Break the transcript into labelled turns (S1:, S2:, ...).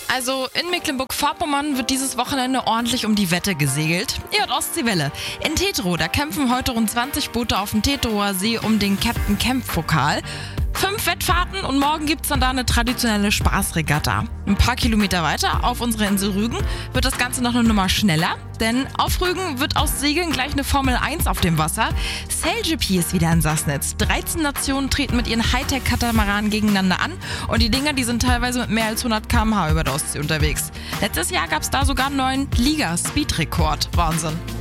S1: Also in Mecklenburg-Vorpommern wird dieses Wochenende ordentlich um die Wette gesegelt. Ihr hört Ostseewelle. In Teterow, da kämpfen heute rund 20 Boote auf dem Teterower See um den Captain Camp-Pokal. 5 Wettfahrten und morgen gibt's dann da eine traditionelle Spaßregatta. Ein paar Kilometer weiter auf unserer Insel Rügen wird das Ganze noch eine Nummer schneller, denn auf Rügen wird aus Segeln gleich eine Formel 1 auf dem Wasser. SailGP ist wieder in Sassnitz. 13 Nationen treten mit ihren Hightech-Katamaranen gegeneinander an und die Dinger, die sind teilweise mit mehr als 100 km/h über der Ostsee unterwegs. Letztes Jahr gab's da sogar einen neuen Liga-Speed-Rekord. Wahnsinn.